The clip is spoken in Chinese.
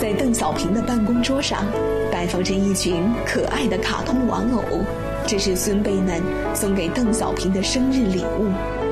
在邓小平的办公桌上摆放着一群可爱的卡通玩偶，这是孙贝嫩送给邓小平的生日礼物。